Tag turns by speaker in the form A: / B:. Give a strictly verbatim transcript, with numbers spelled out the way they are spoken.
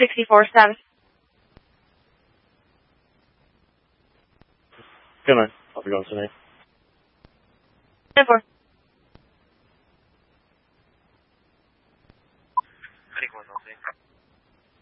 A: sixty-four status.
B: Good night. I'll be going tonight.
A: ten four.